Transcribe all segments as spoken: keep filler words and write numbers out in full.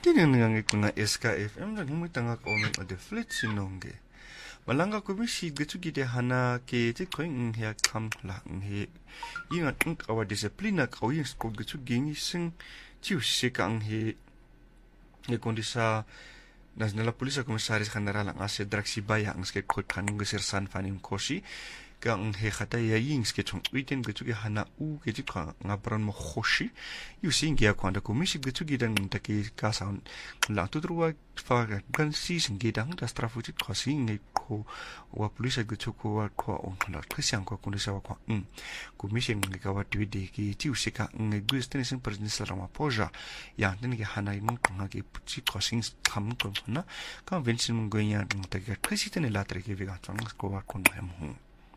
Tinangangi kuna S K F M na ngumutanga comment at the flit sinonge. Malanga kumishi getsugide hana ke te koing hea kam la he. Inga unk awa disciplina kawin skog getsugingi sing tiu sika ang he. E kondisa Nasional Polisi Komisaris General ang ase Draxibaya ang ske kot kanung gesirsan fanim kosi kang he khata yaing ske chung uiten getsugi hana u getu ka ngapran mo khoshi yu singi akwanda komisi getsugi dan take kasaun la tutruwa fa kan si singi dang da strafuti khosi ngai ko wa polisi getsuko wa ko on la krisyang ko kundisa wa ko um komisi ngai ka wa twide ki tiu sika ngai gusten sin president rama poja ya den ge hana imong kanga ge puchi khosi kham ko na ka vensin mong gonya take krisyten la tre ge vega tang ko wa kon hem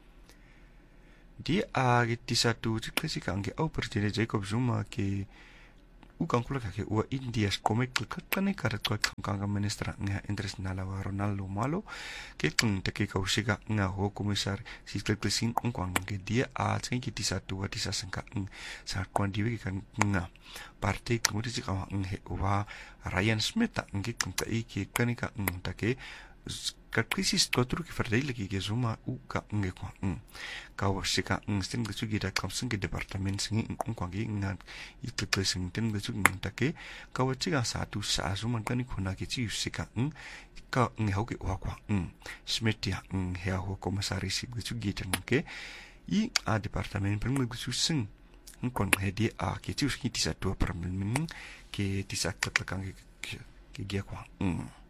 Dia agit satu kasi kange au pertine Jacob Zuma ke ukang kula ke wa India komik kakane karat ko kanga ministra nga international wa Ronaldo Malo ke kung take ka usiga nga ho komisar si klesin kung kwang ke dia a tsing ki satu wa tisa sangka sa kwan diwe kan nga partai komisi ka wa Ryan Smith ngi kung ta iki kanika take Kakrisis totru ki fardele ki ke Zuma u ka nge kwa ng. Kawa sika ng sten getsu gida kamseng ke departement singi ng kwa nge nga itle sing ten getsu ng take kawa chiga satu sa Zuma kani kuna ke chi sika ng ka nge hau ke wa kwa ng. Smith ya ng hea ho komisari si getsu gida ng ke i a departement pring getsu sing ng kwa nge di a ke chi uski tisa tua permen ke tisa katlakang ke ke gia kwa ng.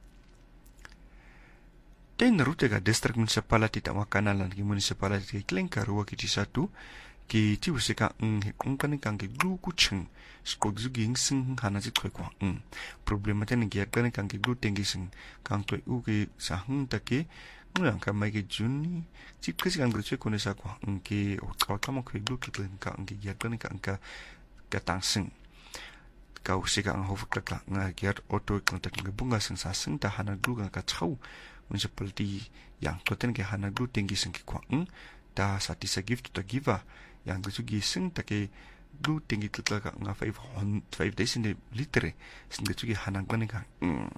Ten rute ga district municipality ta makanalan ki municipality klenka ruwa ki satu ki tibu seka ng kungkani kange glu kucheng skog zuging sing hana ji khoi kwa ng problema ten gi kani kange glu tengi sing kang toi u ki sa hung ta ke ngang ka mai ke juni chi kasi kang glu che kone sa kwa ng ki o ka ka mo khoi glu ki klen ka ng gi kani kang ka ka tang sing ka u seka ang hofu ka nga gi auto kontak ng bunga sing sa sing ta hana glu ka chau municipality yang toten ke hana glu tengi sing ki kwa ng ta sa tisa gift to giva yang glu gi sing ta ke glu tengi tla ka nga five days in the litre sing glu gi hana glu ka ng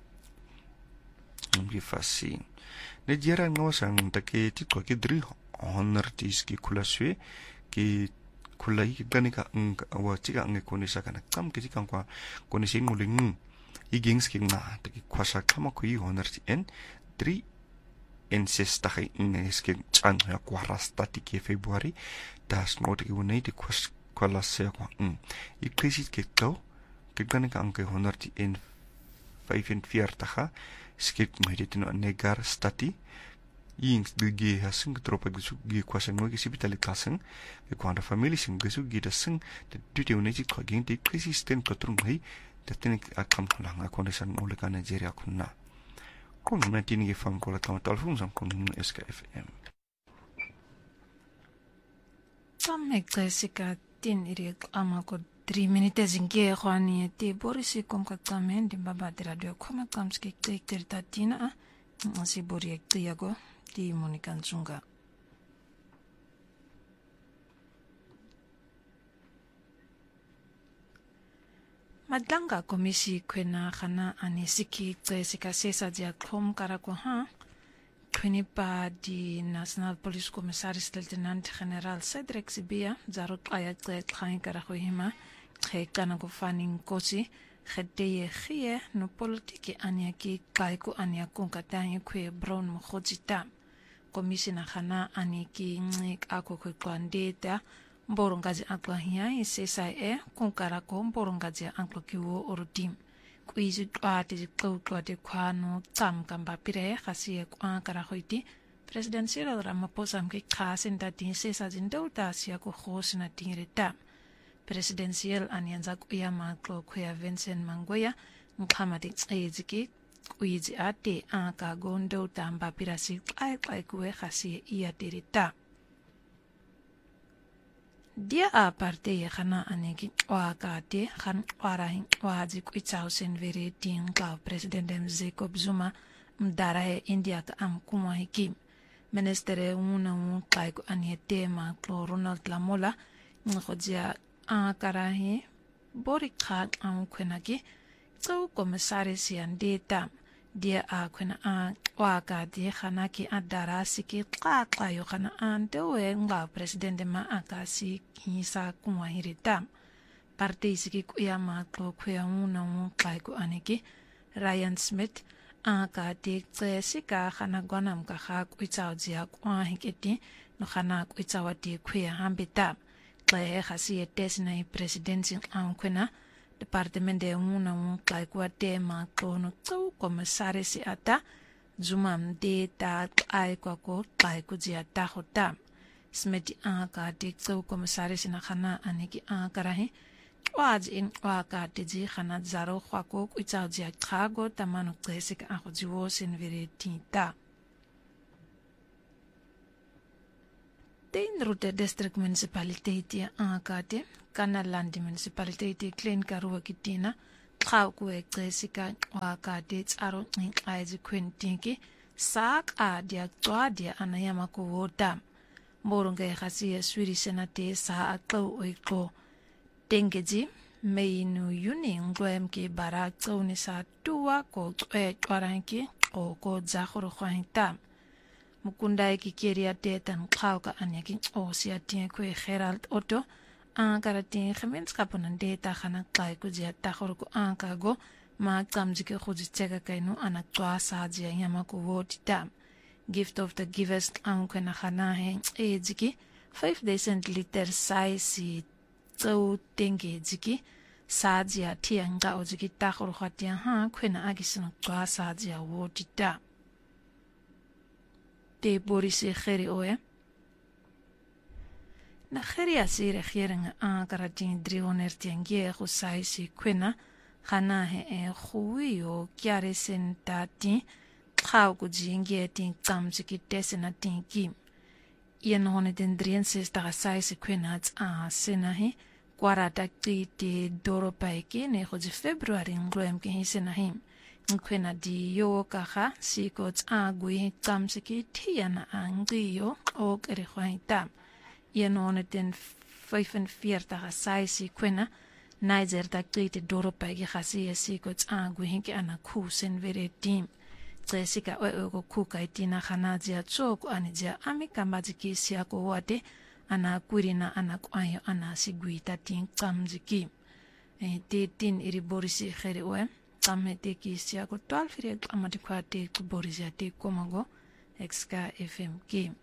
ngi fasi ne jera ngo sang ta ke ti ko ke dri honor tis ki kulaswe ki kulai ki gani ka ng wa chi ka ng ko ni sa kana kam ki kang kwa ko ni sing muling igings ki nga ta ki kwasa kama ko i honor ti en Tri incesta in eske chan ya kwarasta ti ke Februari das note ki unai ti kwas kwalase kwa mm i krisit ke to ke gane ka anke honor ti en vijfenveertig skip medit no negar stati ings de ge hasing tropa gusu ge kwasa no ge sibitali kasing ke kwanda family sing gusu ge da sing de dute unai ti kwa gen ti krisis ten kotrung hai da ten akam lang akondisan ole ka Nigeria kunna Kom met die van kola tama telefoon sam kom S K F M. Samme Jessica tin iri ama ko three minutes inge khwani te borisi kom ka kamen di baba de radio koma kamski tek ter tatina asi bori ek tiago di Monica Nzunga. Madlanga komisi kwena khana anisiki Jessica sesa dia klom karako ha kwini pa di National Police Commissaris Lieutenant General Cedric Sibia zaro aya tlet khain karako hima khekana ko faning kosi khedeye khie no politiki ania ki kaiko ania kunkatanye kwe brown mkhojita komisi na khana aniki ngik ako kwandeta Mborongazi anklo hiya sesa e kunkara ko mborongazi anklo kiwo orutim kuizu twati twati kwano tam kamba pire khasi kwa kara khoiti President Cyril Ramaphosa mke khasin dati sesa zindauta sia ko khosna tingireta Presidential anyanza kuya maklo kuya Vincent Mangoya mkhamati eziki kuizi ate aka gondo tamba pirasi ai ai kuwe khasi iya dirita Dia a parte ye khana aneki wa kate khan warahin waji kuitsausen vere ting ka president Jacob Zuma mdara e India ka am kuma hiki ministere una un kai ko aniete ma Ronald Lamola ngojia a karahi bori khat am kwenaki tso commissaris yan data dia a kwena a waka di khana ki adara siki qaqqa yo khana an dewe nga presidente ma akasi kisa kuma hirita parti siki kuya ma ko kuya una un kai ku aniki Ryan Smith aka di tse sika khana gwanam ka kha kuitsao dia kwa hiketi no khana kuitsao di kuya hambita tle khasi etesna i presidency an kwena departamento una un kai ku tema kono tso commissaris ata zumam de ta ai kwa ko kai ku dia ta hota Smith aka di tso commissaris na khana aniki aka rahi waj in waka tiji khana zaro khwa ko kuitsao dia khago tamano tsesik a khojiwo sin veritinta Ten Route District Municipality akate Kanalandi Municipality Klein Karua Kitina Khau ku exesika wakate tsaro nqaizi Quentinki sak a dia tswa dia anayama ku wota moronge khasi Swedish Senate sa aqo oiko tengeji meinu yuni ngwem ki barak tsoni sa tuwa ko twe twaranki o ko zakhoro khwainta mukundai ki keria tetan khauka anyaki osia tie ku Gerald Otto ankara tin gemeenskap nan data khana kai ku jia takhor ku ankago ma tsamji ke khoji tsega kainu ana twa sa jia yama ku wotita gift of the givers ankena khana he ejiki five deciliter size tso tenge jiki sa jia tianga ojiki takhor khatia ha khena agisno twa sa jia wotita de Boris Geri oe. Na Geri asi regering ankara tin driehonderd tiangie go saisi kwena khana he e khui yo kyare sentati khau go jingie tin tsamjiki tesena tin kim yen honeten drieënzestig saisi kwena a sena he kwarata ti doropaiki ne go February ngloem ke hisena him nkwena di yo kaha sikots a gui tsamsiki tiana angiyo o kere khwaita yenoneten vyfenveertig saisi kwena Niger takte doropa gi khasi sikots a gui hinki ana kusen vere team tsesika o go kuka itina khanajia tsoko anijia amika majiki sia ko wate ana kurina ana kwayo ana siguita tin tsamjiki e tin iri Boris Geri oe Tamete ki sia ko twaalf fire amati kwate ku Boris ya te komago X K F M ki